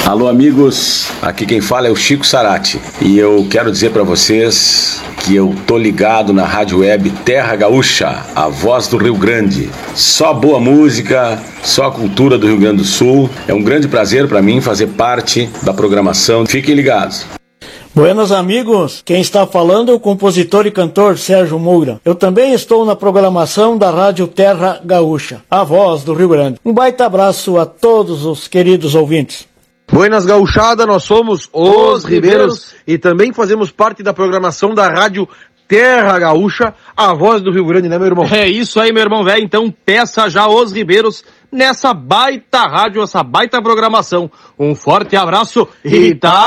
Alô amigos, aqui quem fala é o Chico Sarati e eu quero dizer pra vocês que eu tô ligado na rádio web Terra Gaúcha, a voz do Rio Grande. Só boa música, só a cultura do Rio Grande do Sul. É um grande prazer pra mim fazer parte da programação. Fiquem ligados. Buenas amigos, quem está falando é o compositor e cantor Sérgio Moura. Eu também estou na programação da Rádio Terra Gaúcha, a voz do Rio Grande. Um baita abraço a todos os queridos ouvintes. Buenas gauchada, nós somos os Ribeiros e também fazemos parte da programação da Rádio Terra Gaúcha, a voz do Rio Grande, né meu irmão? É isso aí, meu irmão velho, então peça já os Ribeiros nessa baita rádio, essa baita programação. Um forte abraço e tá